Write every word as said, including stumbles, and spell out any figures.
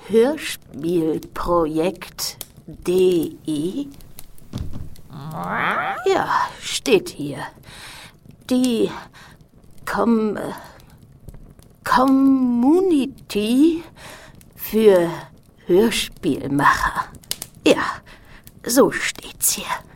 Hörspielprojekt.de? Ja, steht hier. Die Com Community für Hörspielmacher. Ja, so steht's hier.